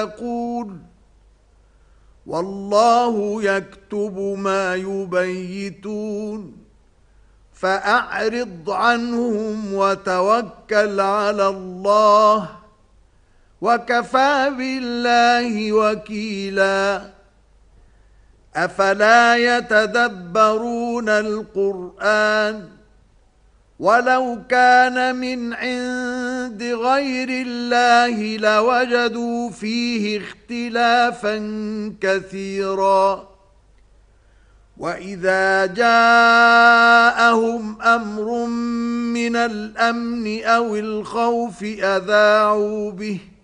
يقول والله يكتب ما يبيتون فأعرض عنهم وتوكل على الله وكفى بالله وكيلا أفلا يتدبرون القرآن ولو كان من عند غير الله لوجدوا فيه اختلافا كثيرا وإذا جاءهم أمر من الأمن أو الخوف أذاعوا به